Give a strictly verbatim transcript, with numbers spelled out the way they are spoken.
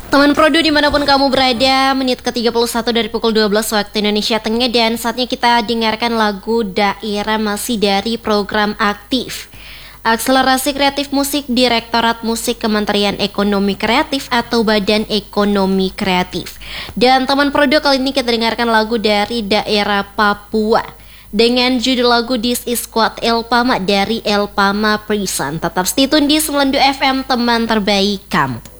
Teman Produ dimanapun kamu berada, menit ke tiga puluh satu dari pukul dua belas waktu Indonesia Tengah, dan saatnya kita dengarkan lagu Daerah masih dari program Aktif Akselerasi Kreatif Musik Direktorat Musik Kementerian Ekonomi Kreatif atau Badan Ekonomi Kreatif. Dan teman Produ, kali ini kita dengarkan lagu dari daerah Papua dengan judul lagu This Is Squad Elpama dari Elpama Prison. Tetap stay tune di sembilan puluh dua F M, teman terbaik kamu.